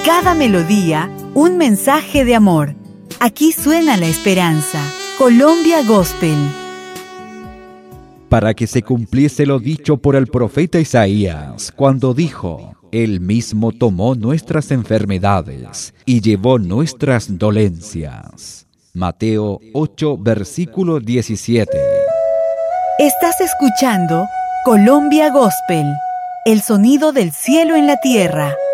cada melodía, un mensaje de amor. Aquí suena la esperanza. Colombia Gospel. Para que se cumpliese lo dicho por el profeta Isaías, cuando dijo: Él mismo tomó nuestras enfermedades y llevó nuestras dolencias. Mateo 8, versículo 17. Estás escuchando Colombia Gospel, el sonido del cielo en la tierra.